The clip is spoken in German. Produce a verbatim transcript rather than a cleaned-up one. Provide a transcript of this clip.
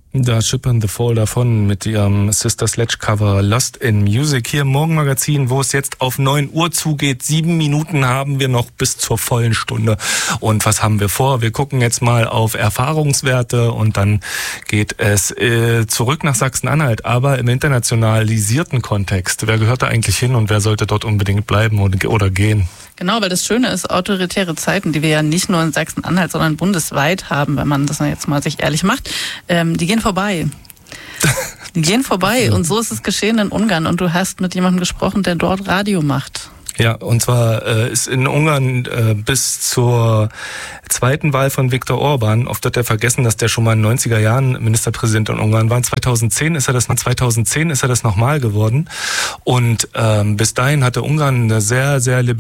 Da schippern The Fall davon mit ihrem Sister Sledge Cover Lost in Music hier im Morgenmagazin, wo es jetzt auf neun Uhr zugeht. Sieben Minuten haben wir noch bis zur vollen Stunde. Und was haben wir vor? Wir gucken jetzt mal auf Erfahrungswerte und dann geht es äh, zurück nach Sachsen-Anhalt, aber im internationalisierten Kontext. Wer gehört da eigentlich hin und wer sollte dort unbedingt bleiben oder gehen? Genau, weil das Schöne ist, autoritäre Zeiten, die wir ja nicht nur in Sachsen-Anhalt, sondern bundesweit haben, wenn man das jetzt mal sich ehrlich macht, ähm, die gehen vorbei. Die gehen vorbei und so ist es geschehen in Ungarn und du hast mit jemandem gesprochen, der dort Radio macht. Ja, und zwar äh, ist in Ungarn äh, bis zur zweiten Wahl von Viktor Orban, oft wird ja vergessen, dass der schon mal in den neunziger Jahren Ministerpräsident in Ungarn war. zweitausendzehn ist er das, zweitausendzehn ist er das nochmal geworden. Und ähm, bis dahin hatte Ungarn eine sehr, sehr lebendige